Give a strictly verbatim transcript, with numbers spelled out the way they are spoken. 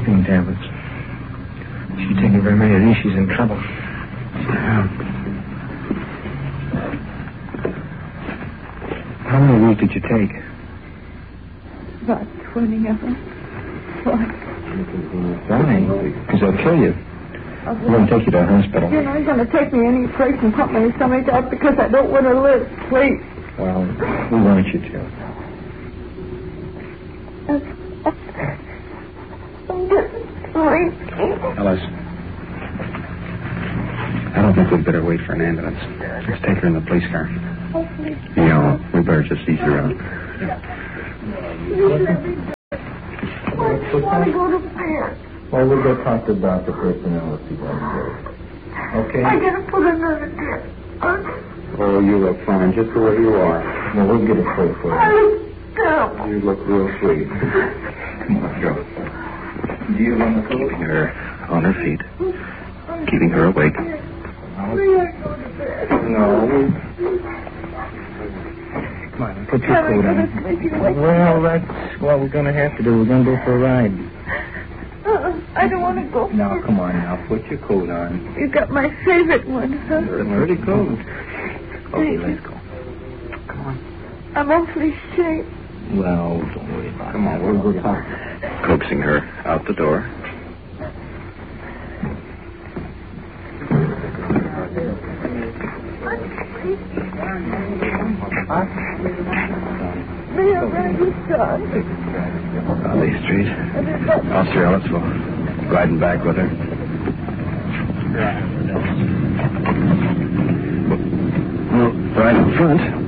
sleeping tablets. She's taking very many of these. She's in trouble. Yeah. How many of these did you take? About twenty of them. Why? Why? Because they'll kill you. We're going to take you to a hospital. You're not going to take me any place and pump my stomach out because I don't want to live. Please. Well, we want you to. I'm getting sleepy. Ellis, I don't think we'd better wait for an ambulance. Let's take her in the police car. You know, we better just ease her out. I just want to go to bed. Well, we'll go talk to Doctor Personnel if you want to go. Okay? I got to put another dip. Oh, you look fine just the way you are. Well, we'll get a plate for I you. look terrible. You look real sweet. Come on, go. Do you want to Keeping her on her feet. Keeping her awake. May I go to bed? No. Come on, put your Can I coat go on. to sleep? You wake me Well, up. that's what we're going to have to do. We're going to go for a ride. Uh-uh. I don't want to go. Now, come on now. Put your coat on. You got my favorite one, huh? It's pretty cold. Okay, Thank let's you. go. Come on. I'm awfully ashamed. Well, don't worry about it. Come on, We'll go talk. Coaxing her out the door. May I ride your son? Valley Street. Officer Ellis will riding back with her. Well, right in front.